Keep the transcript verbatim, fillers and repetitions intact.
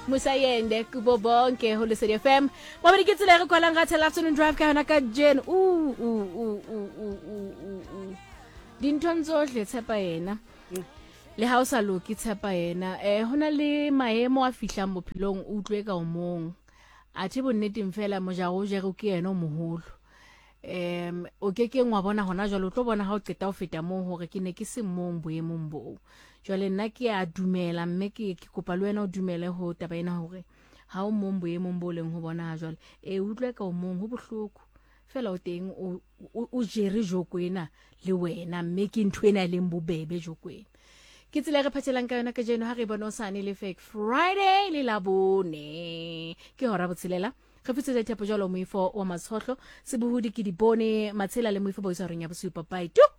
Musayende kubo bonke ho Lesedi F M wa bari ke tsela re kwalang ga tshela afternoon drive ka hona ka jen u u u u u dintho tsohle tshepa yena le ha o sa loki tshepa yena eh hona le maemo a fihlang bophelong o utlwe ka o mong a the bonneteng fela mojaro o jere ke yena o moholo em o ke ke ngwa bona hona jalo o tlo bona ha o qeta o feta mo hore ke ne ke se mong boemong bo jwale nna ke a dumela mme ke ke kopa le wena o dumele ho taba ena hore ha o mong boemong bo leng ho bona ha jwale e utlwe ka o mong ho bohloko fela o teng o o jere jokwena le wena mme ke ntwena le mbobebe jokwena ke tsela re phatselang ka yona ka jeno ha re bona o sane le fake Friday le labone ke hora botshelela re fitse tsa thepo jalo moifo wa matshotlo se bohudi ke dibone matshela le moifo bo isa reng ya bosupa pai tu